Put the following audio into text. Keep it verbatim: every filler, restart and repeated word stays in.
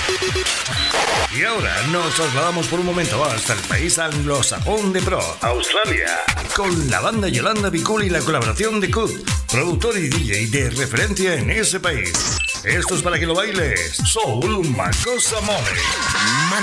Y ahora nos trasladamos por un momento hasta el país anglosajón de Pro, Australia, con la banda Yolanda Be Cool y la colaboración de Cut, productor y D J de referencia en ese país. Esto es para que lo bailes. Soul Makossa Mode.